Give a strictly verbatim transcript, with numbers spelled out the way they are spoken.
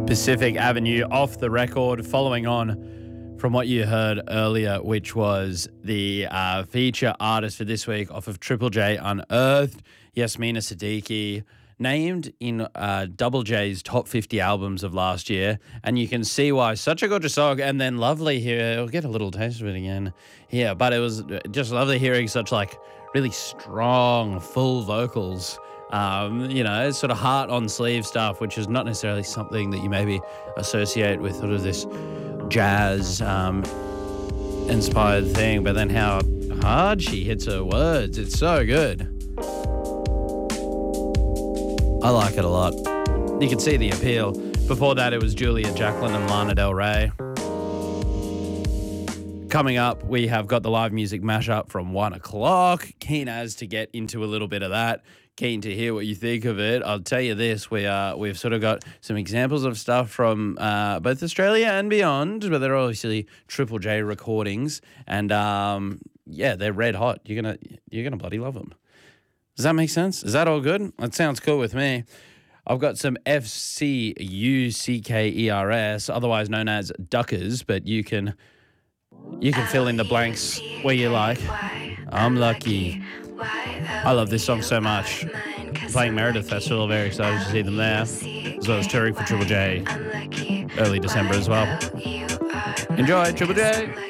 Pacific Avenue off the record, following on from what you heard earlier, which was the uh, feature artist for this week off of Triple J Unearthed, Yasmina Siddiqui, named in uh, Double J's top fifty albums of last year. And you can see why. Such a gorgeous song. And then lovely here. We'll get a little taste of it again here. But it was just lovely hearing such like really strong, full vocals. Um, you know, sort of heart on sleeve stuff, which is not necessarily something that you maybe associate with sort of this jazz um, inspired thing. But then how hard she hits her words. It's so good. I like it a lot. You can see the appeal. Before that, it was Julia Jacqueline and Lana Del Rey. Coming up, we have got the live music mashup from one o'clock. Keen as to get into a little bit of that. Keen to hear what you think of it. I'll tell you this, we are, we've sort of got some examples of stuff from uh, both Australia and beyond, but they're obviously Triple J recordings. And, um, yeah, they're red hot. You're going to you're gonna bloody love them. Does that make sense? Is that all good? That sounds cool with me. I've got some F C U C K E R S, otherwise known as Duckers, but you can you can fill in the blanks where you like. I'm lucky. I love this song so much. Playing Meredith Festival, very excited to see them there, as well as touring for Triple J early December as well. Enjoy Triple J.